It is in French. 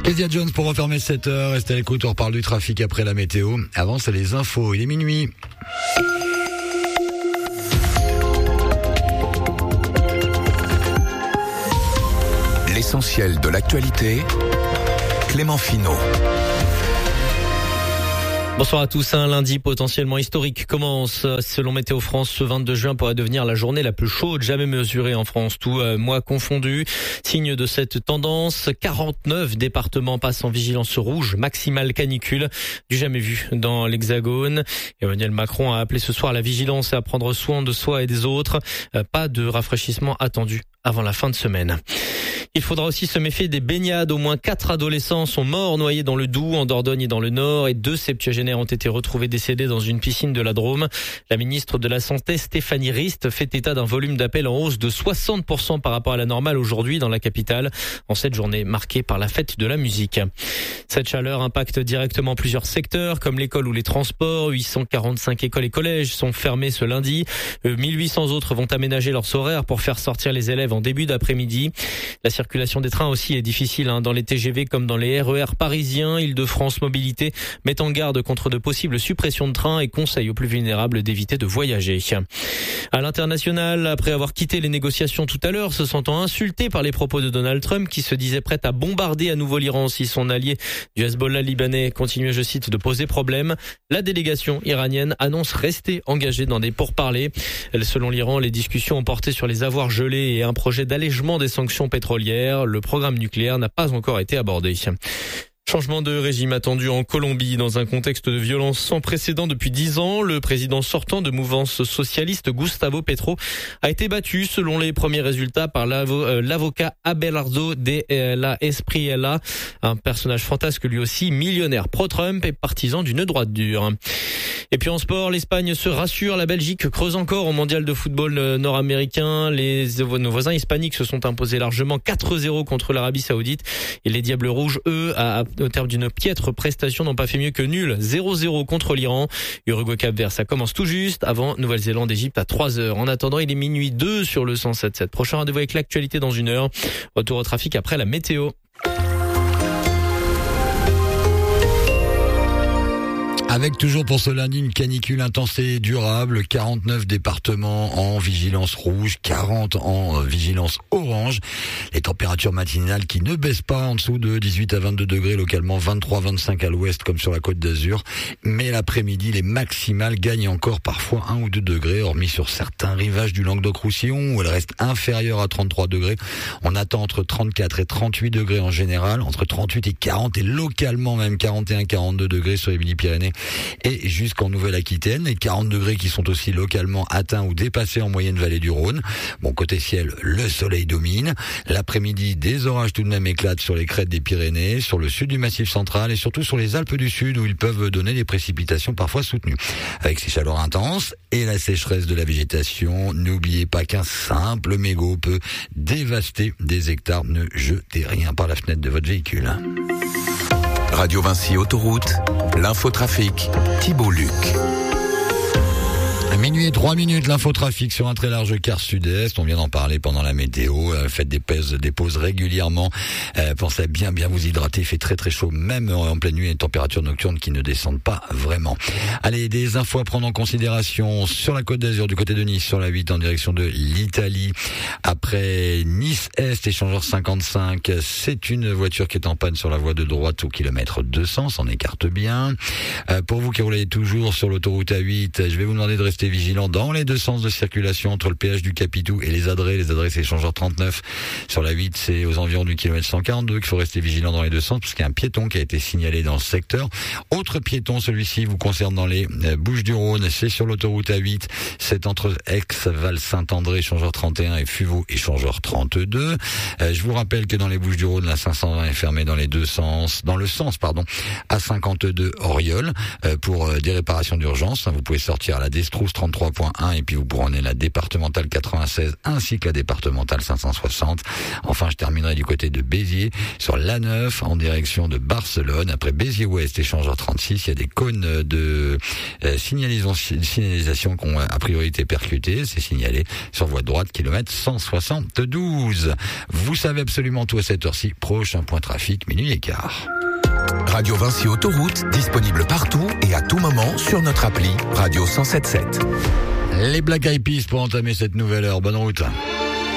Kezia Jones pour refermer 7 heures. Restez à l'écoute, on reparle du trafic après la météo. Avant, c'est les infos. Il est minuit. L'essentiel de l'actualité, Clément Finot. Bonsoir à tous. Un lundi potentiellement historique commence. Selon Météo France, ce 22 juin pourrait devenir la journée la plus chaude jamais mesurée en France, tout mois confondu. Signe de cette tendance, 49 départements passent en vigilance rouge, maximale canicule, du jamais vu dans l'Hexagone. Emmanuel Macron a appelé ce soir à la vigilance et à prendre soin de soi et des autres. Pas de rafraîchissement attendu avant la fin de semaine. Il faudra aussi se méfier des baignades. Au moins 4 adolescents sont morts noyés dans le Doubs, en Dordogne et dans le Nord, et 2 septuagénaires ont été retrouvés décédés dans une piscine de la Drôme. La ministre de la Santé, Stéphanie Rist, fait état d'un volume d'appels en hausse de 60% par rapport à la normale aujourd'hui dans la capitale, en cette journée marquée par la fête de la musique. Cette chaleur impacte directement plusieurs secteurs, comme l'école ou les transports. 845 écoles et collèges sont fermés ce lundi. 1800 autres vont aménager leurs horaires pour faire sortir les élèves en début d'après-midi. La circulation des trains aussi est difficile dans les TGV comme dans les RER parisiens. Île-de-France Mobilité met en garde contre de possibles suppressions de trains et conseille aux plus vulnérables d'éviter de voyager. À l'international, après avoir quitté les négociations tout à l'heure, se sentant insulté par les propos de Donald Trump qui se disait prêt à bombarder à nouveau l'Iran si son allié du Hezbollah libanais continuait, je cite, de poser problème, la délégation iranienne annonce rester engagée dans des pourparlers. Selon l'Iran, les discussions ont porté sur les avoirs gelés et un projet d'allègement des sanctions pétrolières. Le programme nucléaire n'a pas encore été abordé. Changement de régime attendu en Colombie dans un contexte de violence sans précédent depuis 10 ans. Le président sortant de mouvance socialiste, Gustavo Petro, a été battu selon les premiers résultats par l'avocat Abelardo de la Espriella, un personnage fantasque lui aussi, millionnaire pro-Trump et partisan d'une droite dure. Et puis en sport, l'Espagne se rassure, la Belgique creuse encore au mondial de football nord-américain. Nos voisins hispaniques se sont imposés largement 4-0 contre l'Arabie Saoudite. Et les Diables Rouges, eux, au terme d'une piètre prestation, n'ont pas fait mieux que nul. 0-0 contre l'Iran. Uruguay-Cap-Vert, ça commence tout juste avant Nouvelle-Zélande-Égypte à 3h. En attendant, il est minuit 2 sur le 107.7. Prochain rendez-vous avec l'actualité dans 1 heure. Retour au trafic après la météo. Avec toujours pour ce lundi une canicule intense et durable, 49 départements en vigilance rouge, 40 en vigilance orange. Les températures matinales qui ne baissent pas en dessous de 18 à 22 degrés, localement 23-25 à l'ouest comme sur la Côte d'Azur. Mais l'après-midi, les maximales gagnent encore parfois 1 ou 2 degrés, hormis sur certains rivages du Languedoc-Roussillon où elles restent inférieures à 33 degrés. On attend entre 34 et 38 degrés en général, entre 38 et 40 et localement même 41-42 degrés sur les Midi-Pyrénées et jusqu'en Nouvelle-Aquitaine, et 40 degrés qui sont aussi localement atteints ou dépassés en moyenne vallée du Rhône. Bon, côté ciel, le soleil domine. L'après-midi, des orages tout de même éclatent sur les crêtes des Pyrénées, sur le sud du Massif central et surtout sur les Alpes du Sud où ils peuvent donner des précipitations parfois soutenues. Avec ces chaleurs intenses et la sécheresse de la végétation, n'oubliez pas qu'un simple mégot peut dévaster des hectares. Ne jetez rien par la fenêtre de votre véhicule. Radio Vinci Autoroute, l'infotrafic, Thibault Luc. Minuit et 3 minutes, l'infotrafic sur un très large quart sud-est. On vient d'en parler pendant la météo. Faites des pauses régulièrement. Pensez à bien vous hydrater. Il fait très très chaud, même en pleine nuit. Et températures nocturnes qui ne descendent pas vraiment. Allez, des infos à prendre en considération sur la Côte d'Azur, du côté de Nice, sur la 8 en direction de l'Italie. Après Nice-Est, échangeur 55. C'est une voiture qui est en panne sur la voie de droite au kilomètre 200. S'en écarte bien. Pour vous qui roulez toujours sur l'autoroute A8, je vais vous demander de rester vigilant dans les deux sens de circulation entre le péage du Capitou et les Adrets. Les Adrets, c'est échangeur 39. Sur la 8, c'est aux environs du kilomètre 142 qu'il faut rester vigilant dans les deux sens parce qu'il y a un piéton qui a été signalé dans ce secteur. Autre piéton, celui-ci vous concerne dans les Bouches-du-Rhône. C'est sur l'autoroute A8. C'est entre Aix, Val-Saint-André, échangeur 31 et Fuveau, échangeur 32. Je vous rappelle que dans les Bouches-du-Rhône, la 520 est fermée dans les deux sens, à 52 Oriol, pour des réparations d'urgence. Vous pouvez sortir à la Destrousse 33.1 et puis vous prenez la départementale 96 ainsi que la départementale 560. Enfin, je terminerai du côté de Béziers sur l'A9 en direction de Barcelone. Après Béziers-Ouest, échangeur 36, il y a des cônes de signalisation qui ont a priori été percutés. C'est signalé sur voie de droite, kilomètre 172. Vous savez absolument tout à cette heure-ci. Prochain point trafic, minuit et quart. Radio Vinci Autoroute, disponible partout et à tout moment sur notre appli Radio 107.7. Les Black Eyed Peas pour entamer cette nouvelle heure. Bonne route.